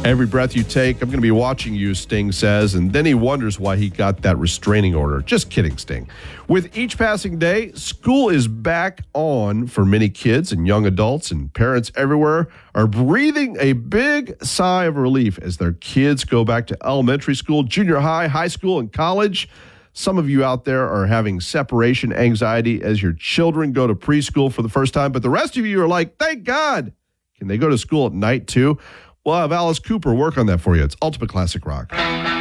Every breath you take, I'm going to be watching you, Sting says, and then he wonders why he got that restraining order. Just kidding, Sting. With each passing day, school is back on for many kids and young adults, and parents everywhere are breathing a big sigh of relief as their kids go back to elementary school, junior high, high school, and college. Some of you out there are having separation anxiety as your children go to preschool for the first time, but the rest of you are like, thank God. Can they go to school at night too? We'll have Alice Cooper work on that for you. It's Ultimate Classic Rock.